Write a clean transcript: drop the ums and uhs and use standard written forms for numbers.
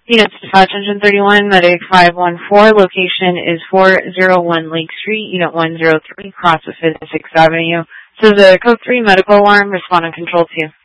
Units dispatch engine 31, Medic 514, location is 401 Lake Street, Unit 103, cross of 56th Avenue. So the code 3 medical alarm, respond on control 2.